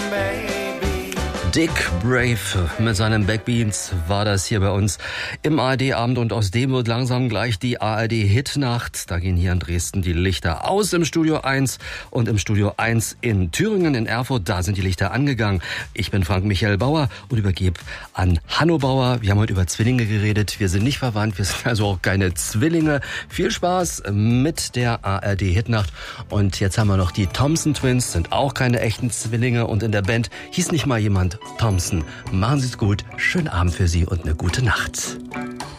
Dick Brave mit seinen Backbeats war das hier bei uns im ARD-Abend und aus dem wird langsam gleich die ARD-Hitnacht. Da gehen hier in Dresden die Lichter aus im Studio 1 und im Studio 1 in Thüringen, in Erfurt, da sind die Lichter angegangen. Ich bin Frank-Michael Bauer und übergebe an Hanno Bauer. Wir haben heute über Zwillinge geredet. Wir sind nicht verwandt, wir sind also auch keine Zwillinge. Viel Spaß mit der ARD-Hitnacht. Und jetzt haben wir noch die Thompson Twins, sind auch keine echten Zwillinge und in der Band hieß nicht mal jemand Thompson. Machen Sie es gut, schönen Abend für Sie und eine gute Nacht.